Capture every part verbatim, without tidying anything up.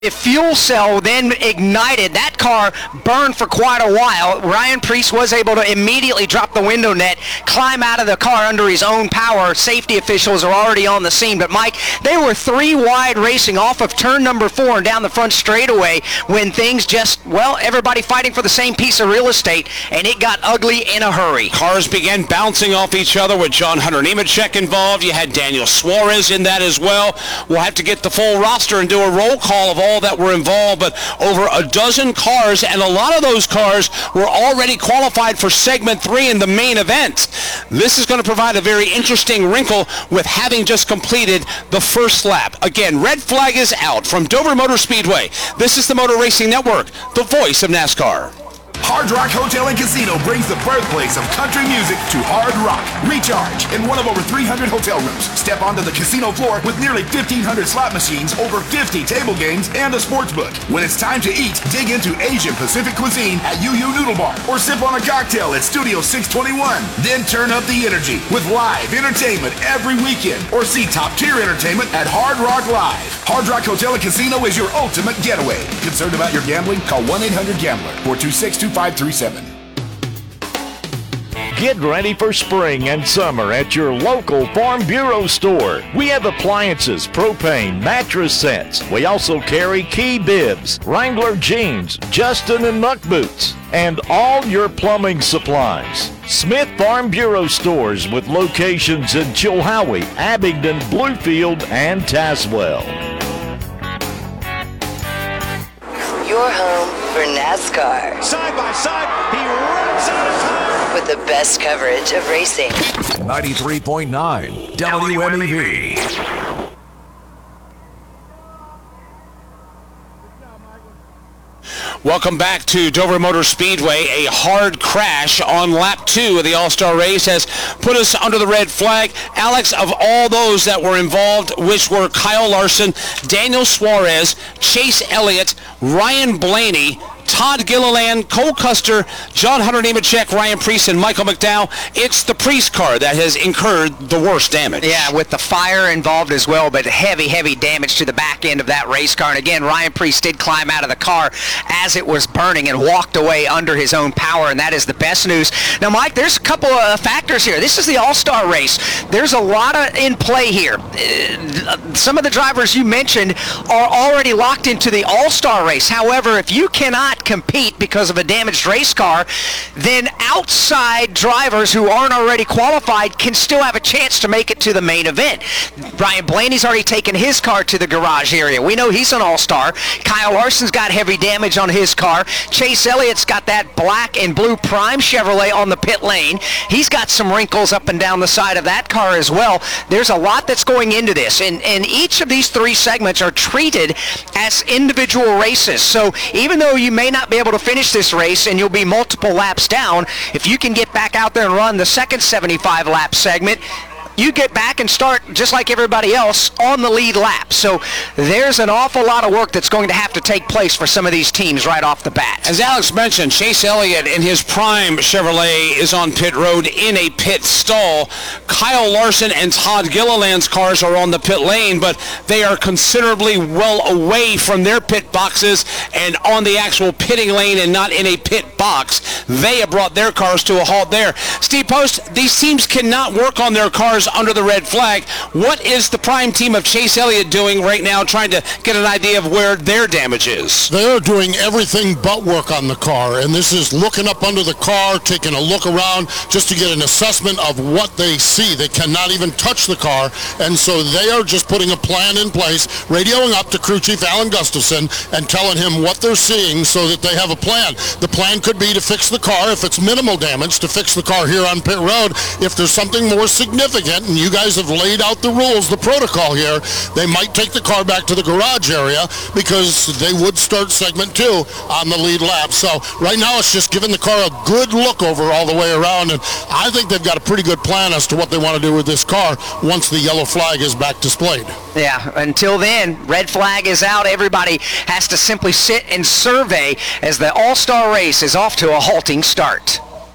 The fuel cell then ignited. That car burned for quite a while. Ryan Preece was able to immediately drop the window net, climb out of the car under his own power. Safety officials are already on the scene. But, Mike, they were three wide racing off of turn number four and down the front straightaway when things just, well, everybody fighting for the same piece of real estate, and it got ugly in a hurry. Cars began bouncing off each other with John Hunter Nemechek involved. You had Daniel Suarez in that as well. We'll have to get the full roster and do a roll call of all that were involved, but over a dozen cars, and a lot of those cars were already qualified for segment three in the main event. This is going to provide a very interesting wrinkle with having just completed the first lap. Again, red flag is out from Dover Motor Speedway. This is the Motor Racing Network, the voice of NASCAR. Hard Rock Hotel and Casino brings the birthplace of country music to Hard Rock. Recharge in one of over three hundred hotel rooms. Step onto the casino floor with nearly fifteen hundred slot machines, over fifty table games, and a sports book. When it's time to eat, dig into Asian Pacific cuisine at Yu Yu Noodle Bar, or sip on a cocktail at Studio six twenty-one. Then turn up the energy with live entertainment every weekend, or see top-tier entertainment at Hard Rock Live. Hard Rock Hotel and Casino is your ultimate getaway. Concerned about your gambling? Call one eight hundred gambler, four two six, two five three seven. Get ready for spring and summer at your local Farm Bureau store. We have appliances, propane, mattress sets. We also carry Key Bibs, Wrangler jeans, Justin and Muck boots, and all your plumbing supplies. Smith Farm Bureau stores with locations in Chilhowie, Abingdon, Bluefield, and Tazewell. Your home for NASCAR. Side by side, he runs out of time. With the best coverage of racing. ninety-three point nine W M E V. Welcome back to Dover Motor Speedway. A hard crash on lap two of the All-Star race has put us under the red flag. Alex, of all those that were involved, which were Kyle Larson, Daniel Suarez, Chase Elliott, Ryan Blaney, Todd Gilliland, Cole Custer, John Hunter Nemechek, Ryan Preece, and Michael McDowell, it's the Preece car that has incurred the worst damage. Yeah, with the fire involved as well, but heavy, heavy damage to the back end of that race car. And again, Ryan Preece did climb out of the car as it was burning and walked away under his own power, and that is the best news. Now, Mike, there's a couple of factors here. This is the All-Star race. There's a lot of in play here. Uh, some of the drivers you mentioned are already locked into the All-Star race. However, if you cannot compete because of a damaged race car, then outside drivers who aren't already qualified can still have a chance to make it to the main event. Ryan Blaney's already taken his car to the garage area. We know he's an all-star. Kyle Larson's got heavy damage on his car. Chase Elliott's got that black and blue Prime Chevrolet on the pit lane. He's got some wrinkles up and down the side of that car as well. There's a lot that's going into this, and, and each of these three segments are treated as individual races. So even though you may not be able to finish this race and you'll be multiple laps down, if you can get back out there and run the second seventy-five lap segment, you get back and start just like everybody else on the lead lap. So there's an awful lot of work that's going to have to take place for some of these teams right off the bat. As Alex mentioned, Chase Elliott in his Prime Chevrolet is on pit road in a pit stall. Kyle Larson and Todd Gilliland's cars are on the pit lane, but they are considerably well away from their pit boxes and on the actual pitting lane and not in a pit box. They have brought their cars to a halt there. Steve Post, these teams cannot work on their cars under the red flag. What is the Prime team of Chase Elliott doing right now, trying to get an idea of where their damage is? They're doing everything but work on the car, and this is looking up under the car, taking a look around just to get an assessment of what they see. They cannot even touch the car, and so they are just putting a plan in place, radioing up to Crew Chief Alan Gustafson and telling him what they're seeing so that they have a plan. The plan could be to fix the car, if it's minimal damage, to fix the car here on pit road. If there's something more significant, and you guys have laid out the rules, the protocol here, they might take the car back to the garage area because they would start segment two on the lead lap. So right now it's just giving the car a good look over all the way around, and I think they've got a pretty good plan as to what they want to do with this car once the yellow flag is back displayed. Yeah, until then, red flag is out. Everybody has to simply sit and survey as the All-Star race is off to a halting start.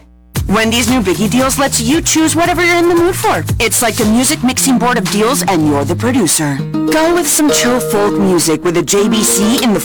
Wendy's new Biggie Deals lets you choose whatever you're in the mood for. It's like a music mixing board of deals, and you're the producer. Go with some chill folk music with a J B C in the